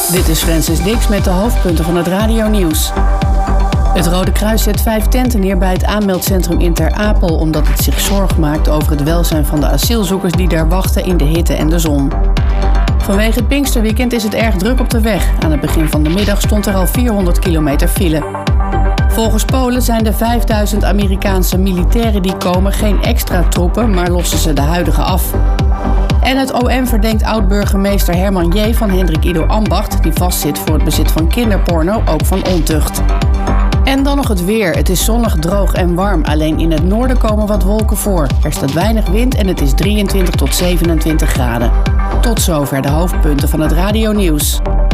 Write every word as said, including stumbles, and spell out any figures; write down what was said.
Dit is Francis Dix met de hoofdpunten van het radionieuws. Het Rode Kruis zet vijf tenten neer bij het aanmeldcentrum in Ter Apel, omdat het zich zorgen maakt over het welzijn van de asielzoekers die daar wachten in de hitte en de zon. Vanwege het Pinksterweekend is het erg druk op de weg. Aan het begin van de middag stond er al vierhonderd kilometer file. Volgens Polen zijn de vijfduizend Amerikaanse militairen die komen geen extra troepen, maar lossen ze de huidige af. En het O M verdenkt oud-burgemeester Herman J. van Hendrik Ido Ambacht, die vastzit voor het bezit van kinderporno, ook van ontucht. En dan nog het weer. Het is zonnig, droog en warm. Alleen in het noorden komen wat wolken voor. Er staat weinig wind en het is drieëntwintig tot zevenentwintig graden. Tot zover de hoofdpunten van het radionieuws.